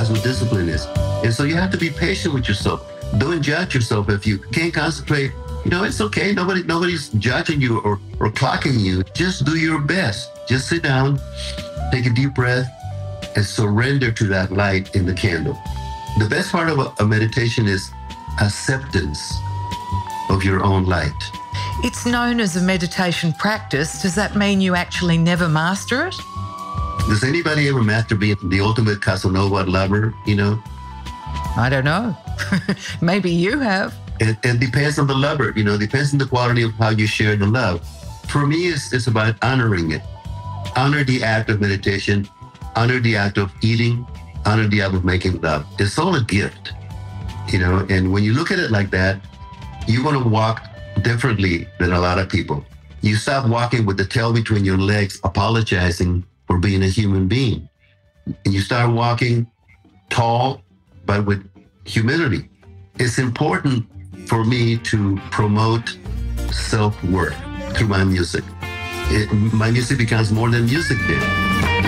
That's what discipline is. And so you have to be patient with yourself. Don't judge yourself if you can't concentrate. It's okay. Nobody's judging you or clocking you. Just do your best. Just sit down, take a deep breath, and surrender to that light in the candle. The best part of a meditation is acceptance of your own light. It's known as a meditation practice. Does that mean you actually never master it? Does anybody ever master being the ultimate Casanova lover, I don't know. Maybe you have. It depends on the lover, depends on the quality of how you share the love. For me, it's about honoring it. Honor the act of meditation, honor the act of eating, honor the act of making love. It's all a gift, and when you look at it like that, you're going to walk differently than a lot of people. You stop walking with the tail between your legs, apologizing for being a human being. And you start walking tall, but with humility. It's important for me to promote self-worth through my music. My music becomes more than music then.